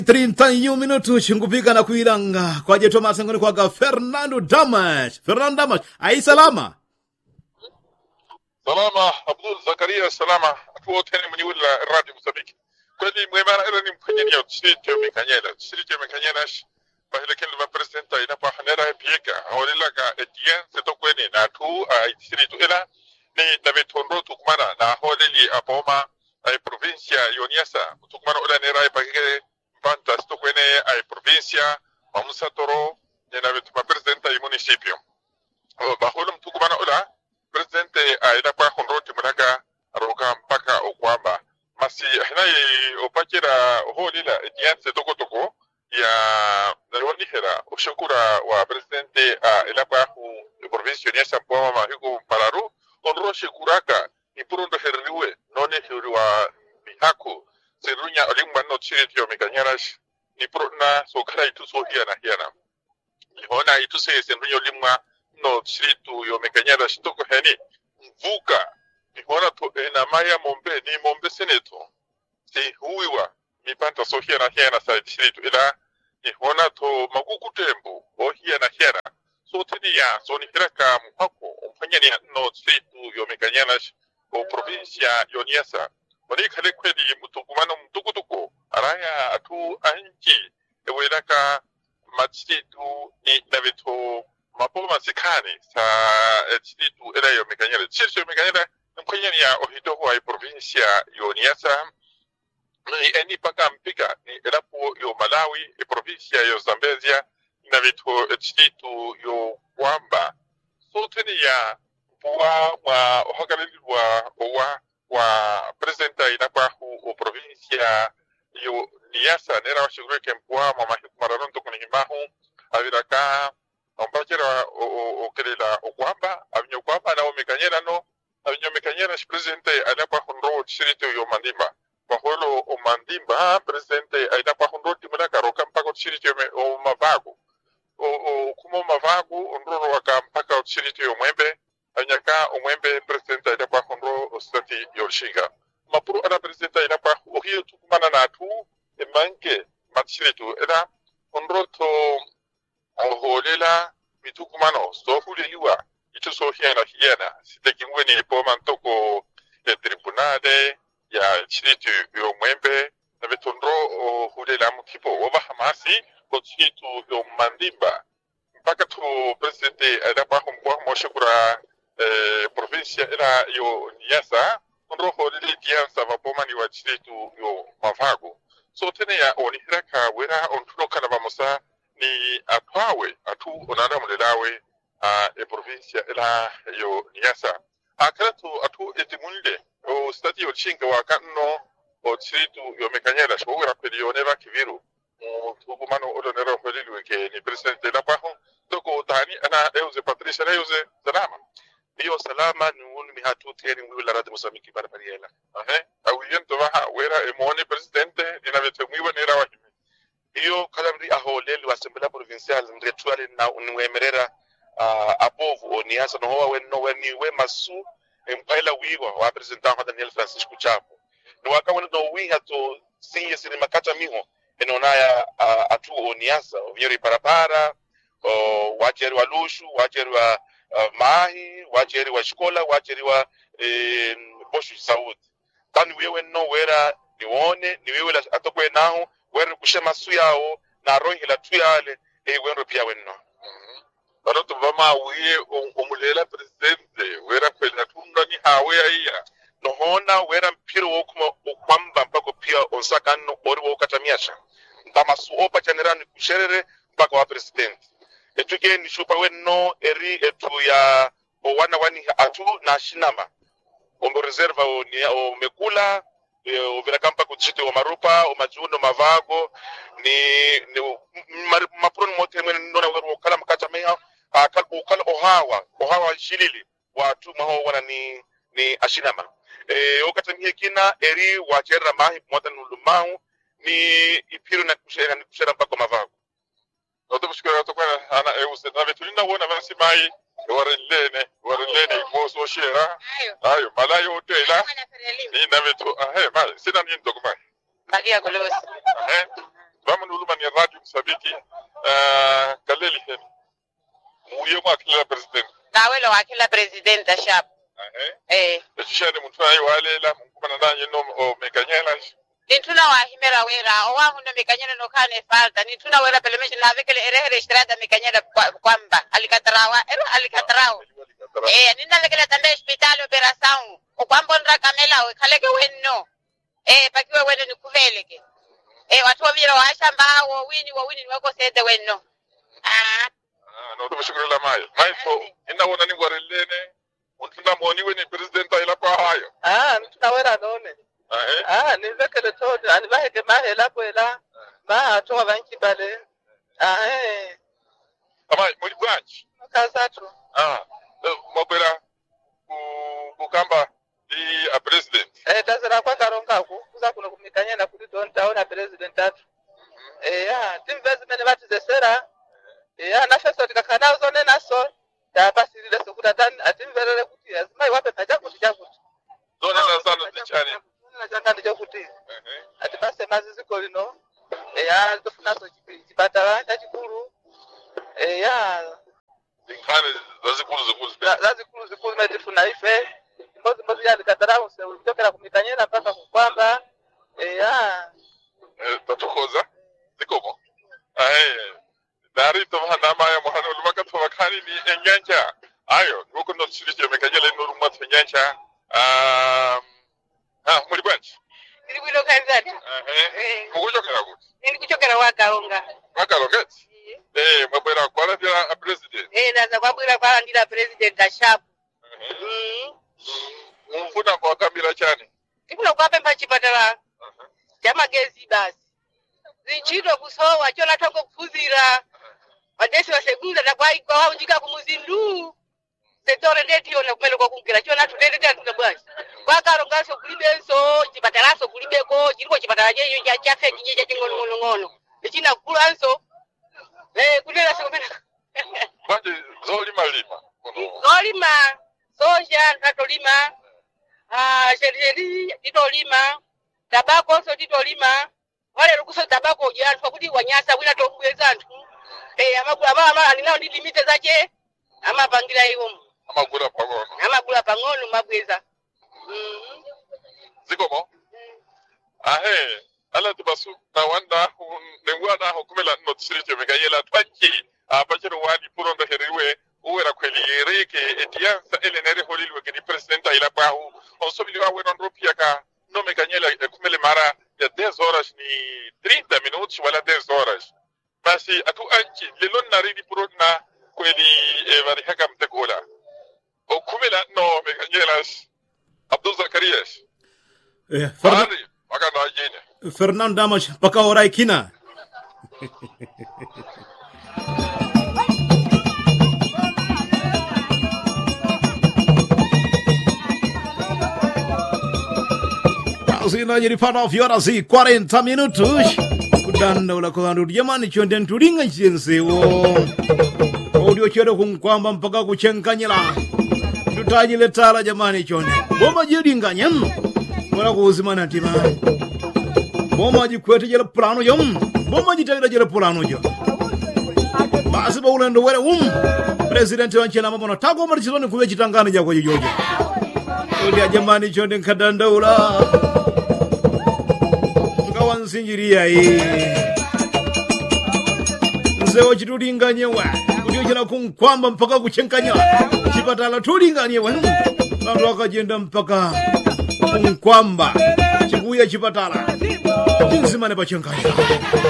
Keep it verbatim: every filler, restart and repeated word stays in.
trinta e um minutos ngupika na kuilanga kwa jeto masangoni kwa Fernando Damas. Fernando Damas, ai salama. Salama Abdul Zakaria salama atuo tena mwenye wila radio Mozambique. Kweli mwemana ila ni mkanyeni ya tsiriti ya mikanyela. Tsiriti ya mikanyela shi pahile kendo wa presidenta ina pa hanera hepieka. Awalila ka Etienne seto kweni na tu a tsiriti ila ni David Honro tukumana na holili apoma ay provincia Yoniasa. Tukumana ula nera ipakike Panta sto kwene ay provincia Mamusa Toro yana vituma presidenta y municipio. Bahulum tukumana ula presidente aida kwa honroti mulaga aroka mpaka okwamba masi hinayi opakira holila dianse toko toko ya nalonihera oshukura wa presidente a ila kwa hu provincia Yoniasa mpoma mahiku pararu onro shikuraka ipurundo herriwe none hiriwa bihaku serunya olimba no chiriti yo mikanyarash ni prona so kara itu so hiana hiana ihona itu se serunya olimba no chiritu yo mikanyarash to ko heni mvuka ihona to ena maya mombe ni mombe seneto si huiwa mipanta so hiana hiana sa chiritu ila ihona to maguku tembo o hiana hiana so tini ya so ni hiraka mpako mfanya ni no chiritu yo mikanyarash o provincia Yoniasa wani kale kweli mutukumano mtukutuku araya atu anji ewelaka machitu ni navito mapoma sikani sa chitu ela yo mekanyele chitu yo mekanyele mkanyele ya ohito huwa provincia Yoniasa ni eni paka mpika ni elapo yo Malawi e provincia yo Zambezia navito chitu yo Wamba soteni ya buwa wa ohakalilwa owa wa presidenta inakwa hu provincia yo Niassa nera washigure kempua mama hikumarano tokoni himahu aviraka ombakera o kelela okwamba avinyo kwamba na omekanyera no avinyo mekanyera shi presidente inakwa hunro chirito yo Mandimba kwa holo o Mandimba presidente inakwa hunro timulaka roka mpaka chirito o Mavago o o kumo Mavago onroro waka mpaka chirito yo Mwembe anyaka omwembe presidenta ina kwa honro ostati yorshiga mapuru ana presidenta ina kwa ohiyo tukumana na tu emanke matshiretu ina honro to aholela mitukumano so huleliwa ito so hiana hiana siteki ngweni po mantoko e tribunale ya chiretu yo mwembe na betondro hulela mutipo oba hamasi ko chiretu yo Mandimba mpaka tu presidente ina kwa honro moshukura Eh, provincia ila yo Niassa onroho lili diansa vapoma ni wachitu yo Mavago so tene ya onihiraka wera ontuno kana bamusa ni atwawe atu onana mulelawe a e provincia ila yo Niassa akalatu atu etimunde o stati yo chinga wakanno o chitu yo mekanyela shobura pedionera kiviru o tubumano odonera holili ke ni presidente la paho toko tani ana euze Patricia euze salama iyo salama ni wonu mi hatu teri mwi la radio Mozambique barabariela ahe awiyen to ha wera e moni presidente dina vete mwi woni rawa himi iyo kalamri aholeli wa assembly provincial ndretwale na unwemerera uh, abovu Oniasa no wa wenno weni we masu empaila wiwa wa president Daniel Francisco Chapo no waka woni no wi hato sinye sini makata miho enonaya uh, atu Oniasa ovyeri parapara o wajeri wa lushu wajeri wa Uh, mahi wajeri wa shikola wajeri wa eh, boshu Saudi tani wewe no wera nione ni wewe atokwe naho wera kushema su yao na rohi la tuyale e wenro pia wenno bado tuvama wiye umulela presidente wera kwela tunda ni hawe aiya no hona wera mpiro wokuma okwamba mpako pia onsakano ori wokatamiasha ndama su opa generani kusherere mpaka wa presidente etuke ni shupa wenno eri etu ya o wana wani atu na shinama ombo reserva o ni o mekula e, o vira kampa kuchite o marupa o majuno Mavago ni ni mapron mote mwen nona wero kala makata meha akal o kala o hawa o hawa shilili watu maho wana ni ni ashinama e okatamie kina eri wa cherra mahi mota nulumahu ni ipiru na kushera ni kushera mpaka Mavago Oto bushkara to kwa ana euse na vetulina wona vansi mai warilene warilene moso shera ayo malayo hotela ni na vetu ahe ma sina ni ndokuma Magia Golosi. eh vamos nuluma ni radio Msabiki uh, kaleli hen muye mwa kila president Gawelo wa kila presidenta shap. eh Eh. shade mutwa ayi walela mukubana nanye no o mekanyela Nituna wa himera wera o wa hundo mikanyela no kane falta nituna wera pelemeshi na vekele erehere strada mikanyela kwamba alikatarawa ero alikatarawa eh nina vekele tambe hospitali operação o kwamba ndra kamela we kaleke wenno eh pakiwe wene nikuveleke eh watu wavira wa shamba wo wini wo wini wako sede wenno ah ah no tumshukuru la mai mai so ina wona ni ngwarelene untunda moni we ni president ila kwa hayo ah tunawera none eh ah ni vekele todo ani baheke mahela kwela ba to banki bale ah eh ama muri branch kazatu ah mobera ku kukamba di a president eh tazara kwa karonga ku kuza kuno kumikanyana kuri don taona president atu eh ya investment batu zesera eh ya na feso tikakana zone naso da basirile sokuta tan atimverere kuti azimai wape paja kuti jakuti zone na sana tichani na janga ndijo kuti ati base mazizi kolino eh ya tofuna so chipatala chachikuru eh ya ikhane zazikulu zikulu zazikulu zikulu medifuna ife mbozi mbozi ya likataramu se utokera kumikanyena mpaka kukwamba eh ya tatukoza zikomo eh dari to hana maya mohana ulumaka to bakani ni enyanja ayo ngoko no sirije mekanyele no rumat enyanja um ah muri branch ili wilo kanzati eh mugojo kana gut ili kuchokera wa kaonga makaronget eh mabera kwala dia president eh naza kwabwira kwala ndira president ashap mhm mfuna kwa kamera chani tikuna kwapemba chipatala chama gezi basi zichito kusowa chona tongo kufuzira wadesi wa segunda na kwa iko hao njika kumuzindu setore deti yona kumelo kwa kungira chona tudete atunga bwashi kwa karongaso kulibenso chipatalaso kulibeko chiriko chipatala cheyo cha chafe kijija chingono ngono ngono ichina kulanso eh kunela sekomena banje zoli malima zolima soja natolima ah sheri titolima tabako so titolima wale rukuso tabako je anthu kuti wanyasa wina tobweza anthu eh amagula mama alinao ndi limite zache amapangira iwo amagula pang'ono amagula pang'ono mabweza mhm zikomo ahe ala tubasu na wanda nengwana hukumela no tsirite megayela twanki apachero wadi puronda heriwe uwera kweli reke etiansa elenere holilwe ke di presidenta ila bahu onsobili wa wenon ropia ka no meganyela kumele mara ya dez horas ni trinta minutos wala dez horas basi atu anchi lelon naridi purona kweli vari haka mtekola okumela no meganyelas Abdul Zakarias eh Fernan Ari magana jene Fernando Damas paka orai kina Zina jadi pada nove horas e quarenta minutos. Kudanda ula kwa ndu jamani chonde nturinga chensewo. Audio chero kumkwamba mpaka kuchenkanyela. Tutaji letala jamani chonde. Boma jidinga nyem. Wala kuuzimana tima. Boma jikwete jela plano yom. Boma jitagira jela plano jo. Basi ba ulendo wele um. President wa nchela mabono tako marichizoni kuwe chitangani jako jijojo. Audio jamani chonde nkadanda ula. Nsinjiria hii Nzeo chitulinganye wa Kudio chila kumkwamba mpaka kuchenkanya Chipatala tulinganye wa Nandu wakajenda mpaka kumkwamba Chikuya chipatala Jinsimane pa chenkanya